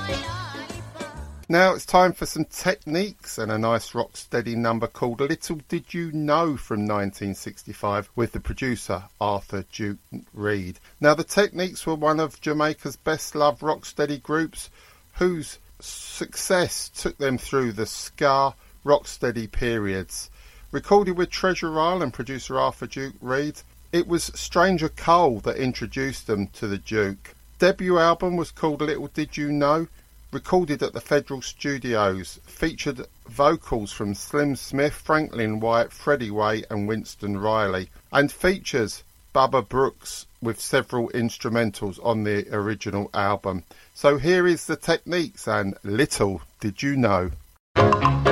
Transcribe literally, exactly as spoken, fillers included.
Now it's time for some techniques and a nice rocksteady number called Little Did You Know from nineteen sixty-five with the producer Arthur Duke Reid. Now the Techniques were one of Jamaica's best loved rocksteady groups whose success took them through the ska rocksteady periods. Recorded with Treasure Isle and producer Arthur Duke Reid, it was Stranger Cole that introduced them to the Duke. Debut album was called Little Did You Know, recorded at the Federal Studios, featured vocals from Slim Smith, Franklin White, Freddie Way and Winston Riley, and features Bubba Brooks with several instrumentals on the original album. So here is the Techniques and Little Did You Know.